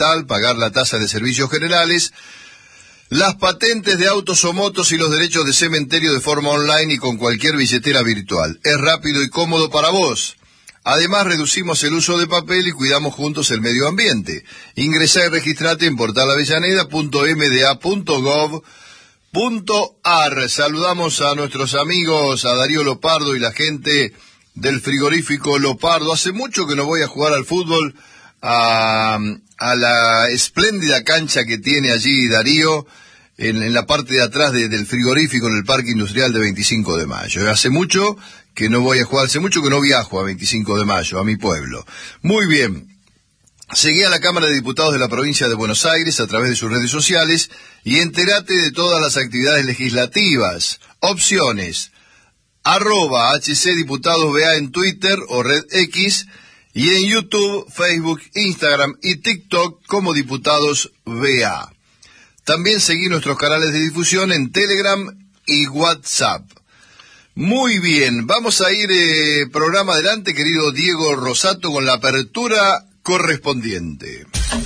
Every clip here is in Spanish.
pagar la tasa de servicios generales, las patentes de autos o motos y los derechos de cementerio de forma online y con cualquier billetera virtual. Es rápido y cómodo para vos. Además, reducimos el uso de papel y cuidamos juntos el medio ambiente. Ingresá y registrate en portalavellaneda.mda.gov.ar. Saludamos a nuestros amigos, a Darío Lopardo y la gente del frigorífico Lopardo. Hace mucho que no voy a jugar al fútbol a la espléndida cancha que tiene allí Darío en la parte de atrás del frigorífico en el Parque Industrial de 25 de Mayo. Hace mucho que no voy a jugar, hace mucho que no viajo a 25 de Mayo, a mi pueblo. Muy bien. Seguí a la Cámara de Diputados de la Provincia de Buenos Aires a través de sus redes sociales y entérate de todas las actividades legislativas. Opciones: @HCDiputadosBA en Twitter o Red X, y en YouTube, Facebook, Instagram y TikTok como Diputados BA. También seguí nuestros canales de difusión en Telegram y WhatsApp. Muy bien, vamos a ir programa adelante, querido Diego Rosato, con la apertura correspondiente.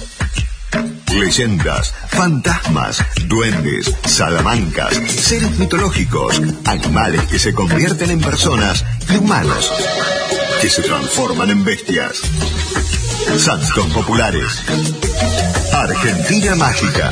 Leyendas, fantasmas, duendes, salamancas, seres mitológicos, animales que se convierten en personas y humanos que se transforman en bestias. Santos populares. Argentina Mágica.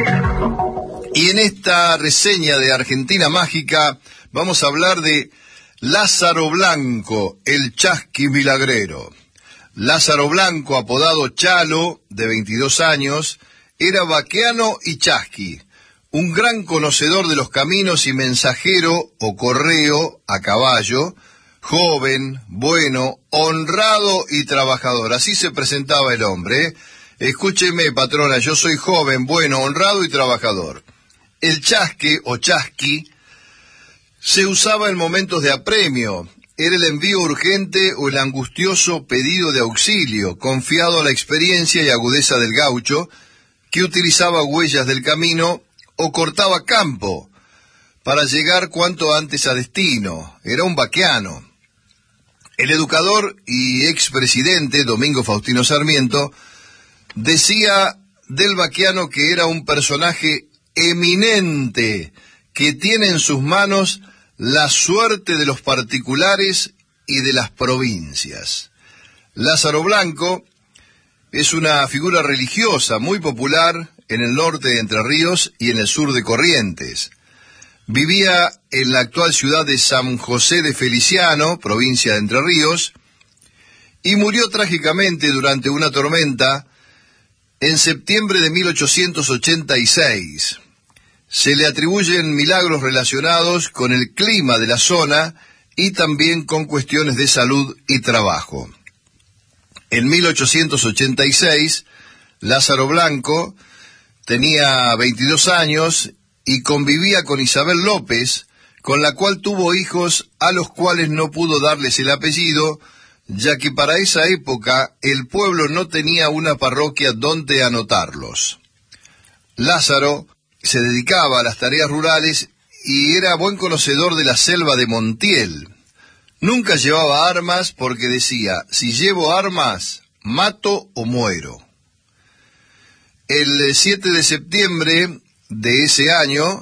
Y en esta reseña de Argentina Mágica vamos a hablar de Lázaro Blanco, el chasqui milagrero. Lázaro Blanco, apodado Chalo, de 22 años, era vaqueano y chasqui, un gran conocedor de los caminos y mensajero o correo a caballo, joven, bueno, honrado y trabajador. Así se presentaba el hombre, ¿eh? Escúcheme, patrona, yo soy joven, bueno, honrado y trabajador. El chasque o chasqui se usaba en momentos de apremio. Era el envío urgente o el angustioso pedido de auxilio, confiado a la experiencia y agudeza del gaucho, que utilizaba huellas del camino o cortaba campo para llegar cuanto antes a destino. Era un vaqueano. El educador y expresidente Domingo Faustino Sarmiento decía del vaqueano que era un personaje eminente que tiene en sus manos la suerte de los particulares y de las provincias. Lázaro Blanco es una figura religiosa muy popular en el norte de Entre Ríos y en el sur de Corrientes. Vivía en la actual ciudad de San José de Feliciano, provincia de Entre Ríos, y murió trágicamente durante una tormenta en septiembre de 1886. Se le atribuyen milagros relacionados con el clima de la zona y también con cuestiones de salud y trabajo. En 1886, Lázaro Blanco tenía 22 años y convivía con Isabel López, con la cual tuvo hijos a los cuales no pudo darles el apellido, ya que para esa época el pueblo no tenía una parroquia donde anotarlos. Lázaro se dedicaba a las tareas rurales y era buen conocedor de la selva de Montiel. Nunca llevaba armas porque decía: si llevo armas, mato o muero. El 7 de septiembre de ese año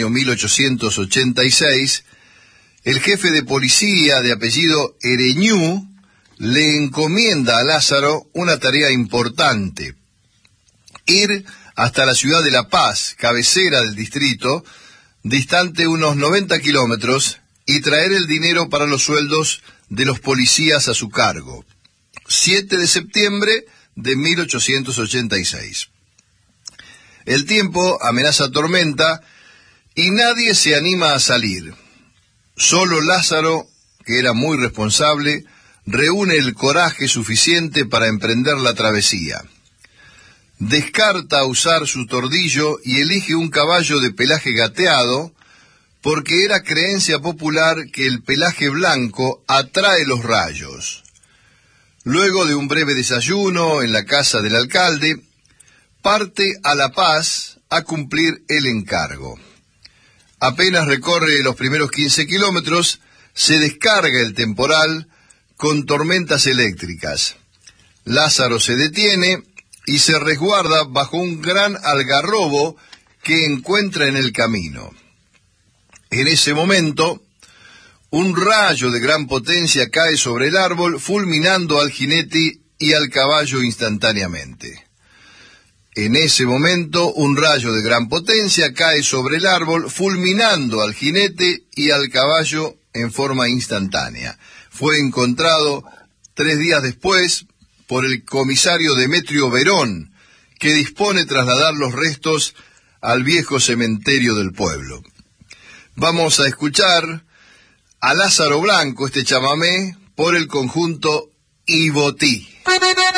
1886, el jefe de policía de apellido Ereñú le encomienda a Lázaro una tarea importante: ir hasta la ciudad de La Paz, cabecera del distrito, distante unos 90 kilómetros, y traer el dinero para los sueldos de los policías a su cargo. 7 de septiembre de 1886. El tiempo amenaza tormenta y nadie se anima a salir. Solo Lázaro, que era muy responsable, reúne el coraje suficiente para emprender la travesía. Descarta usar su tordillo y elige un caballo de pelaje gateado, porque era creencia popular que el pelaje blanco atrae los rayos. Luego de un breve desayuno en la casa del alcalde, parte a La Paz a cumplir el encargo. Apenas recorre los primeros 15 kilómetros, se descarga el temporal con tormentas eléctricas. Lázaro se detiene, y se resguarda bajo un gran algarrobo que encuentra en el camino. En ese momento, un rayo de gran potencia cae sobre el árbol, fulminando al jinete y al caballo instantáneamente. En ese momento, un rayo de gran potencia cae sobre el árbol, fulminando al jinete y al caballo en forma instantánea. Fue encontrado 3 días después por el comisario Demetrio Verón, que dispone trasladar los restos al viejo cementerio del pueblo. Vamos a escuchar a Lázaro Blanco, este chamamé, por el conjunto Ibotí.